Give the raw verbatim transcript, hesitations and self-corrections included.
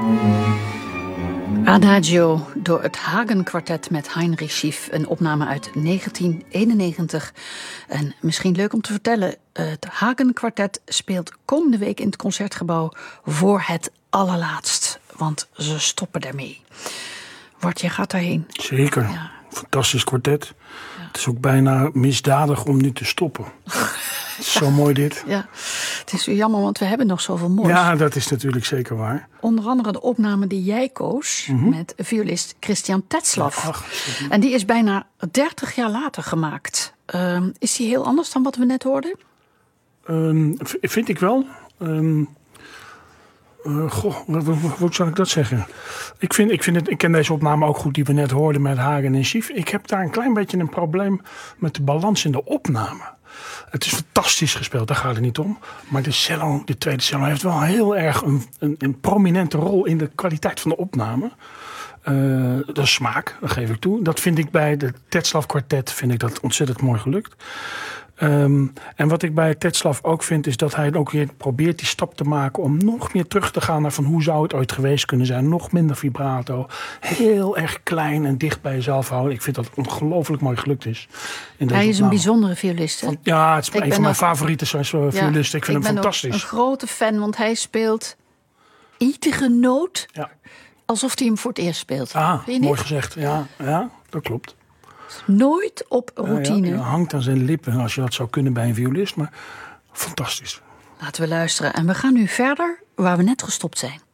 Adagio door het Hagen Quartet met Heinrich Schief. Een opname uit negentien eenennegentig. En misschien leuk om te vertellen, het Hagen Quartet speelt komende week in het Concertgebouw voor het allerlaatst. Want ze stoppen daarmee. Wart, jij gaat daarheen. Zeker. Ja. Fantastisch kwartet. Ja. Het is ook bijna misdadig om nu te stoppen. Het is zo mooi dit. Ja, het is weer jammer, want we hebben nog zoveel moois. Ja, dat is natuurlijk zeker waar. Onder andere de opname die jij koos mm-hmm. met violist Christian Tetzlaff. Ja, ach, en die is bijna dertig jaar later gemaakt. Uh, is die heel anders dan wat we net hoorden? Um, vind ik wel. Um, uh, goh, wat, wat, wat zou ik dat zeggen? Ik, vind, ik, vind het, ik ken deze opname ook goed die we net hoorden met Hagen en Schief. Ik heb daar een klein beetje een probleem met de balans in de opname. Het is fantastisch gespeeld, daar gaat het niet om. Maar de cello, de tweede cello, heeft wel heel erg een, een, een prominente rol in de kwaliteit van de opname. Uh, dat is smaak, dat geef ik toe. Dat vind ik bij de Tetzlaff kwartet vind ik dat ontzettend mooi gelukt. Um, en wat ik bij Tetzlaff ook vind, is dat hij ook weer probeert die stap te maken om nog meer terug te gaan naar van hoe zou het ooit geweest kunnen zijn. Nog minder vibrato. Heel erg klein en dicht bij jezelf houden. Ik vind dat het ongelooflijk mooi gelukt is. In hij is opname. Een bijzondere violist. Hè? Ja, het is ik een van mijn ook, favoriete violisten. Ja, ik vind ik hem fantastisch. Ik ben een grote fan, want hij speelt iedere noot ja. alsof hij hem voor het eerst speelt. Ah, mooi gezegd. Ja, ja, dat klopt. Nooit op routine. Ja, ja, hangt aan zijn lippen als je dat zou kunnen bij een violist. Maar fantastisch. Laten we luisteren. En we gaan nu verder waar we net gestopt zijn.